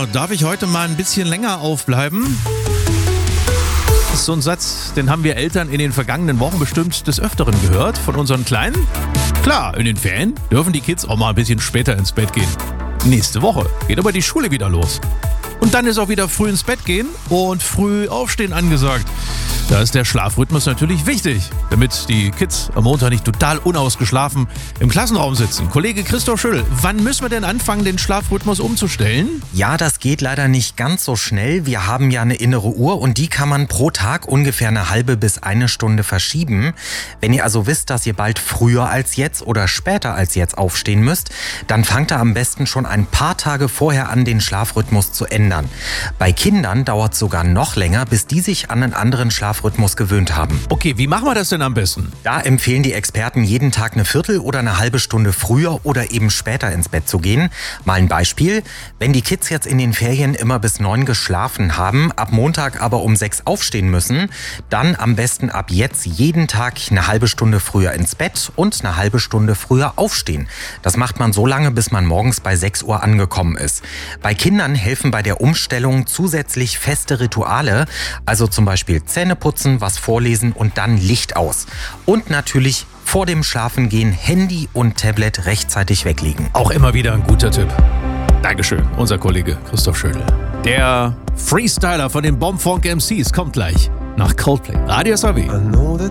darf ich heute mal ein bisschen länger aufbleiben? Das ist so ein Satz, den haben wir Eltern in den vergangenen Wochen bestimmt des Öfteren gehört von unseren Kleinen. Klar, in den Ferien dürfen die Kids auch mal ein bisschen später ins Bett gehen. Nächste Woche geht aber die Schule wieder los. Und dann ist auch wieder früh ins Bett gehen und früh aufstehen angesagt. Da ist der Schlafrhythmus natürlich wichtig, damit die Kids am Montag nicht total unausgeschlafen im Klassenraum sitzen. Kollege Christoph Schüll, wann müssen wir denn anfangen, den Schlafrhythmus umzustellen? Ja, das geht leider nicht ganz so schnell. Wir haben ja eine innere Uhr und die kann man pro Tag ungefähr eine halbe bis eine Stunde verschieben. Wenn ihr also wisst, dass ihr bald früher als jetzt oder später als jetzt aufstehen müsst, dann fangt ihr am besten schon ein paar Tage vorher an, den Schlafrhythmus zu ändern. Bei Kindern dauert es sogar noch länger, bis die sich an einen anderen Schlafrhythmus gewöhnt haben. Okay, wie machen wir das denn am besten? Da empfehlen die Experten, jeden Tag eine Viertel oder eine halbe Stunde früher oder eben später ins Bett zu gehen. Mal ein Beispiel. Wenn die Kids jetzt in den Ferien immer bis 9 geschlafen haben, ab Montag aber um 6 aufstehen müssen, dann am besten ab jetzt jeden Tag eine halbe Stunde früher ins Bett und eine halbe Stunde früher aufstehen. Das macht man so lange, bis man morgens bei 6 Uhr angekommen ist. Bei Kindern helfen bei der Umstellung zusätzlich feste Rituale, also zum Beispiel Zähneputzen, was vorlesen und dann Licht aus. Und natürlich vor dem Schlafengehen Handy und Tablet rechtzeitig weglegen. Auch immer wieder ein guter Tipp. Dankeschön, unser Kollege Christoph Schödel. Der Freestyler von den Bomb Funk MCs kommt gleich nach Coldplay. Radio SAW.